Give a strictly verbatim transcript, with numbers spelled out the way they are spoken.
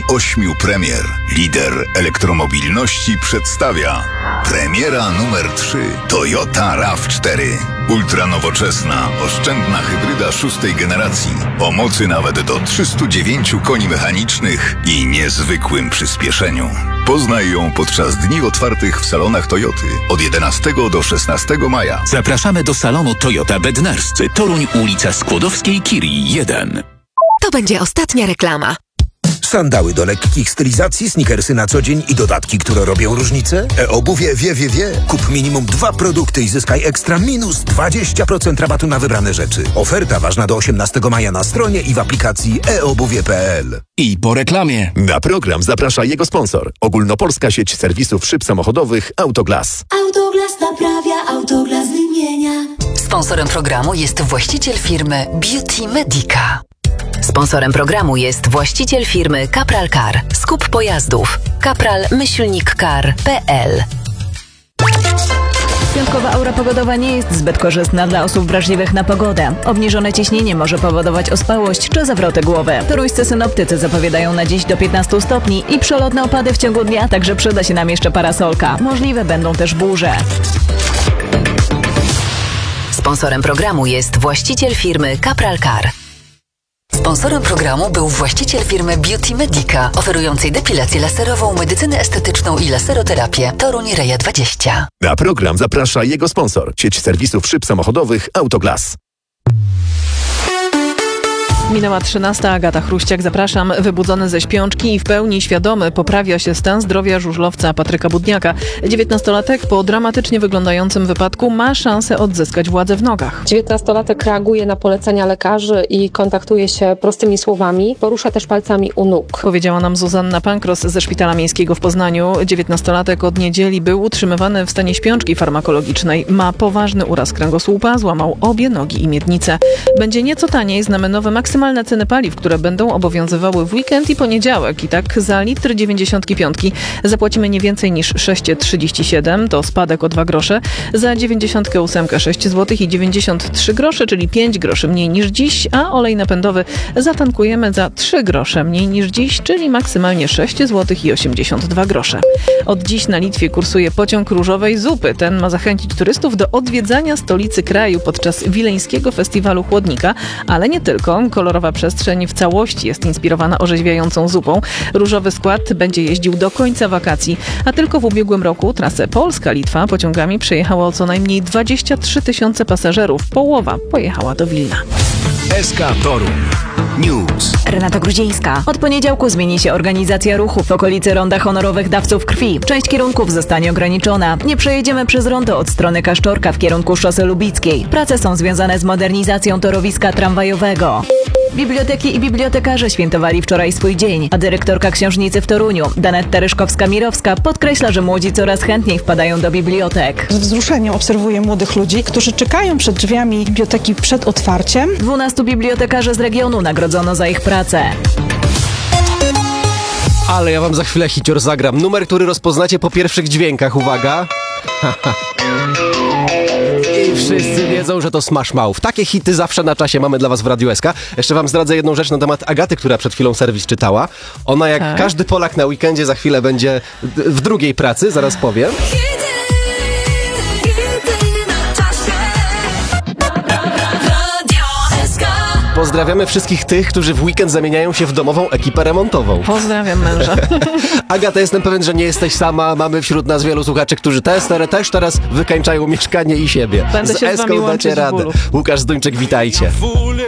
ośmiu premier. Lider elektromobilności przedstawia premiera numer trzy. Toyota raw cztery. Ultranowoczesna, oszczędna hybryda szóstej generacji. O mocy nawet do trzystu dziewięciu koni mechanicznych i niezwykłym przyspieszeniu. Poznaj ją podczas dni otwartych w salonach Toyoty od jedenastego do szesnastego maja. Zapraszamy do salonu Toyota Bednarscy, Toruń, ulica Skłodowskiej, Curie jeden. To będzie ostatnia reklama. Sandały do lekkich stylizacji, sneakersy na co dzień i dodatki, które robią różnicę? E-obuwie wie, wie, wie. Kup minimum dwa produkty i zyskaj ekstra minus dwadzieścia procent rabatu na wybrane rzeczy. Oferta ważna do osiemnastego maja na stronie i w aplikacji e obuwie kropka pe el. I po reklamie. Na program zaprasza jego sponsor. Ogólnopolska sieć serwisów szyb samochodowych Autoglas. Autoglas naprawia, Autoglas wymienia. Sponsorem programu jest właściciel firmy Beauty Medica. Sponsorem programu jest właściciel firmy Kapral Car. Skup pojazdów. kapral myślnik car kropka pe el. Piątkowa aura pogodowa nie jest zbyt korzystna dla osób wrażliwych na pogodę. Obniżone ciśnienie może powodować ospałość czy zawroty głowy. Toruńscy synoptycy zapowiadają na dziś do piętnastu stopni i przelotne opady w ciągu dnia, także przyda się nam jeszcze parasolka. Możliwe będą też burze. Sponsorem programu jest właściciel firmy Kapral Car. Sponsorem programu był właściciel firmy Beauty Medica, oferującej depilację laserową, medycynę estetyczną i laseroterapię. Toruń Reja dwadzieścia. Na program zaprasza jego sponsor. Sieć serwisów szyb samochodowych Autoglas. Minęła trzynasta, Agata Chruściak, zapraszam. Wybudzony ze śpiączki i w pełni świadomy poprawia się stan zdrowia żużlowca Patryka Budniaka. dziewiętnastolatek po dramatycznie wyglądającym wypadku ma szansę odzyskać władzę w nogach. dziewiętnastolatek reaguje na polecenia lekarzy i kontaktuje się prostymi słowami. Porusza też palcami u nóg. Powiedziała nam Zuzanna Pankros ze Szpitala Miejskiego w Poznaniu. dziewiętnastolatek od niedzieli był utrzymywany w stanie śpiączki farmakologicznej. Ma poważny uraz kręgosłupa, złamał obie nogi i miednicę. Będzie nieco taniej, znamy nowe maksymalne Maksymalne ceny paliw, które będą obowiązywały w weekend i poniedziałek. I tak za litr dziewięćdziesiątki piątki zapłacimy nie więcej niż sześć trzydzieści siedem, to spadek o dwa grosze. Za dziewięćdziesiątkę ósemkę sześć złotych i dziewięćdziesiąt trzy grosze, czyli pięć groszy mniej niż dziś, a olej napędowy zatankujemy za trzy grosze mniej niż dziś, czyli maksymalnie sześć złotych i osiemdziesiąt dwa grosze. Od dziś na Litwie kursuje pociąg różowej zupy. Ten ma zachęcić turystów do odwiedzania stolicy kraju podczas wileńskiego festiwalu chłodnika, ale nie tylko. Kolorowa przestrzeń w całości jest inspirowana orzeźwiającą zupą. Różowy skład będzie jeździł do końca wakacji, a tylko w ubiegłym roku trasę Polska-Litwa pociągami przejechało co najmniej dwadzieścia trzy tysiące pasażerów. Połowa pojechała do Wilna. S K Toruń News. Renata Grudzińska. Od poniedziałku zmieni się organizacja ruchu w okolicy ronda honorowych dawców krwi. Część kierunków zostanie ograniczona. Nie przejedziemy przez rondo od strony Kasztorka w kierunku szosy lubickiej. Prace są związane z modernizacją torowiska tramwajowego. Biblioteki i bibliotekarze świętowali wczoraj swój dzień, a dyrektorka książnicy w Toruniu, Danetta Ryszkowska-Mirowska, podkreśla, że młodzi coraz chętniej wpadają do bibliotek. Z wzruszeniem obserwuję młodych ludzi, którzy czekają przed drzwiami biblioteki przed otwarciem. Dwunastu bibliotekarzy z regionu nagrodzono za ich pracę. Ale ja wam za chwilę hicior zagram. Numer, który rozpoznacie po pierwszych dźwiękach. Uwaga. I wszyscy wiedzą, że to Smash Mouth. Takie hity zawsze na czasie mamy dla was w Radiu S K. Jeszcze wam zdradzę jedną rzecz na temat Agaty, która przed chwilą serwis czytała. Ona jak tak. każdy Polak na weekendzie za chwilę będzie w drugiej pracy, zaraz powiem. Pozdrawiamy wszystkich tych, którzy w weekend zamieniają się w domową ekipę remontową. Pozdrawiam męża. Agata, jestem pewien, że nie jesteś sama. Mamy wśród nas wielu słuchaczy, którzy też, też teraz wykańczają mieszkanie i siebie. Będę z się z wami dacie radę. Łukasz Zduńczyk, witajcie.